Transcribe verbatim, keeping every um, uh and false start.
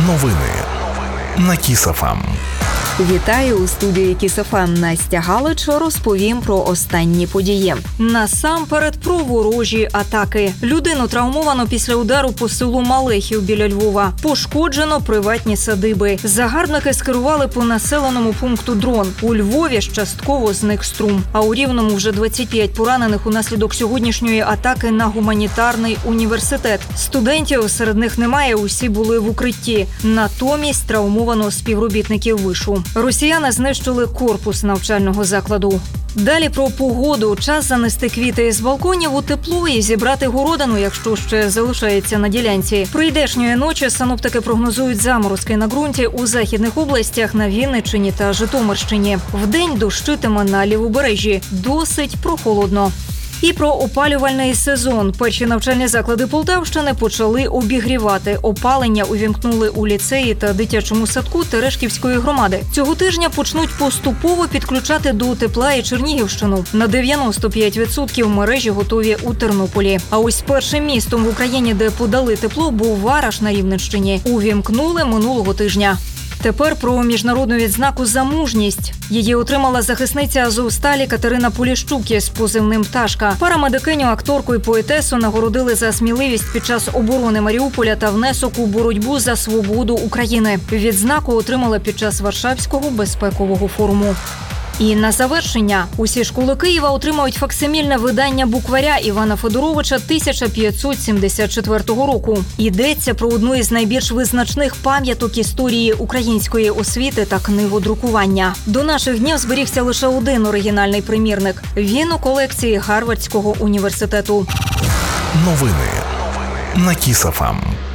Новини на Кіс-ФМ. Вітаю у студії Кіс-ФМ. Настя Галич, розповім про останні події. Насамперед про ворожі атаки. Людину травмовано після удару по селу Малехів біля Львова. Пошкоджено приватні садиби. Загарбники скерували по населеному пункту дрон. У Львові частково зник струм. А у Рівному вже двадцять п'ять поранених унаслідок сьогоднішньої атаки на гуманітарний університет. Студентів серед них немає, усі були в укритті. Натомість травмовано співробітників вишу. Росіяни знищили корпус навчального закладу. Далі про погоду. Час занести квіти з балконів у тепло і зібрати городину, якщо ще залишається на ділянці. Прийдешньої ночі синоптики прогнозують заморозки на ґрунті у західних областях, на Вінниччині та Житомирщині. Вдень дощитиме на лівобережжі. Досить прохолодно. І про опалювальний сезон. Перші навчальні заклади Полтавщини почали обігрівати. Опалення увімкнули у ліцеї та дитячому садку Терешківської громади. Цього тижня почнуть поступово підключати до тепла і Чернігівщину. На дев'яносто п'ять відсотків мережі готові у Тернополі. А ось першим містом в Україні, де подали тепло, був Вараш на Рівненщині. Увімкнули минулого тижня. Тепер про міжнародну відзнаку «За мужність». Її отримала захисниця Азовсталі Катерина Поліщук із позивним «Пташка». Парамедикиню, акторку і поетесу нагородили за сміливість під час оборони Маріуполя та внесок у боротьбу за свободу України. Відзнаку отримала під час Варшавського безпекового форуму. І на завершення. Усі школи Києва отримають факсимільне видання букваря Івана Федоровича тисяча п'ятсот сімдесят четвертого року. Йдеться про одну із найбільш визначних пам'яток історії української освіти та книгодрукування. До наших днів зберігся лише один оригінальний примірник. Він у колекції Гарвардського університету. Новини на Кіс-ФМ.